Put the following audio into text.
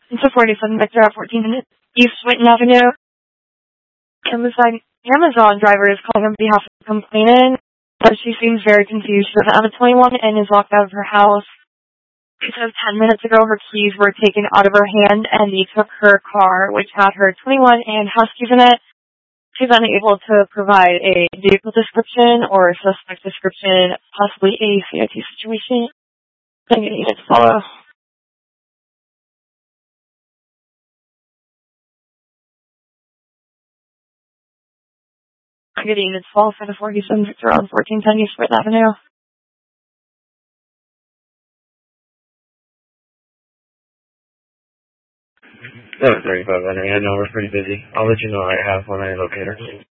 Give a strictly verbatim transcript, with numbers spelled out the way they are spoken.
It's a forty-seven Victor at fourteen hundred East Winton Avenue. Amazon, Amazon driver is calling on behalf of the complainant, but she seems very confused. She doesn't have a twenty-one and is locked out of her house. It says ten minutes ago her keys were taken out of her hand and they took her car, which had her twenty-one and house keys in it. She's unable to provide a vehicle description or a suspect description, possibly a C I T situation. I'm going to need it to follow. I'm going to need it to follow for the forty-seven Victor on fourteen ten East Winton Avenue. seven thirty-five, Henry. I know we're pretty busy. I'll let you know I have when I locate her.